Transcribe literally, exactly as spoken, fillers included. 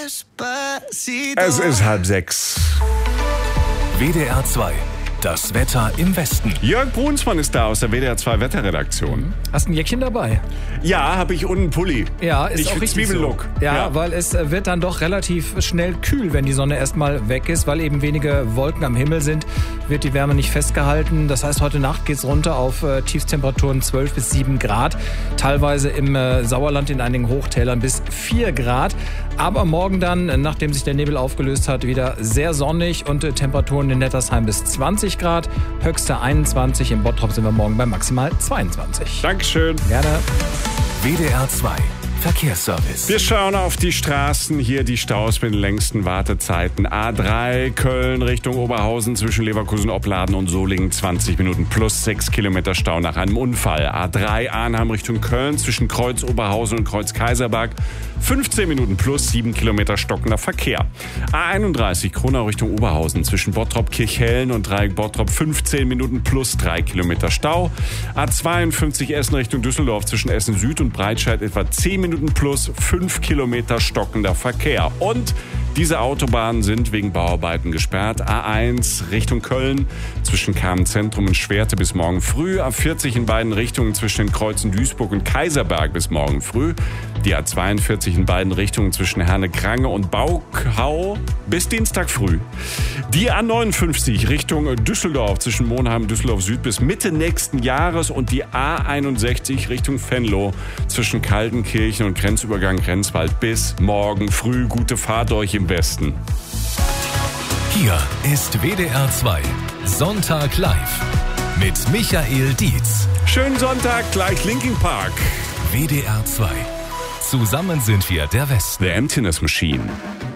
Es ist halb sechs. W D R zwei. Das Wetter im Westen. Jörg Brunsmann ist da aus der W D R zwei Wetterredaktion. Hast du ein Jäckchen dabei? Ja, habe ich unten einen Pulli. Ja, ist ich auch richtig Zwiebellook. so. Ja, ja, weil es wird dann doch relativ schnell kühl, wenn die Sonne erstmal weg ist, weil eben wenige Wolken am Himmel sind, wird die Wärme nicht festgehalten. Das heißt, heute Nacht geht's runter auf äh, Tiefstemperaturen zwölf bis sieben Grad. Teilweise im äh, Sauerland in einigen Hochtälern bis vier Grad. Aber morgen dann, äh, nachdem sich der Nebel aufgelöst hat, wieder sehr sonnig und äh, Temperaturen in Nettersheim bis zwanzig Grad. Höchste einundzwanzig. Im Bottrop sind wir morgen bei maximal zweiundzwanzig. Dankeschön. Gerne. W D R zwei. Verkehrsservice. Wir schauen auf die Straßen. Hier die Staus mit den längsten Wartezeiten. A drei Köln Richtung Oberhausen zwischen Leverkusen, Opladen und Solingen zwanzig Minuten plus sechs Kilometer Stau nach einem Unfall. A drei Arnhem Richtung Köln zwischen Kreuz Oberhausen und Kreuz Kaiserberg fünfzehn Minuten plus sieben Kilometer stockender Verkehr. A einunddreißig Kronau Richtung Oberhausen zwischen Bottrop Kirchhellen und Dreieck Bottrop fünfzehn Minuten plus drei Kilometer Stau. A zweiundfünfzig Essen Richtung Düsseldorf zwischen Essen Süd und Breitscheid etwa zehn Minuten plus fünf Kilometer stockender Verkehr. Und diese Autobahnen sind wegen Bauarbeiten gesperrt. A eins Richtung Köln zwischen Kamenz-Zentrum und Schwerte bis morgen früh. A vierzig in beiden Richtungen zwischen den Kreuzen Duisburg und Kaiserberg bis morgen früh. Die A zweiundvierzig in beiden Richtungen zwischen Herne-Krange und Baukau bis Dienstag früh. Die A neunundfünfzig Richtung Düsseldorf zwischen Monheim und Düsseldorf Süd bis Mitte nächsten Jahres und die A einundsechzig Richtung Venlo zwischen Kaltenkirchen und Grenzübergang Grenzwald bis morgen früh. Gute Fahrt euch im Westen. Hier ist W D R zwei. Sonntag live. Mit Michael Dietz. Schönen Sonntag, gleich Linkin Park. W D R zwei. Zusammen sind wir der Westen. The Emptiness Machine.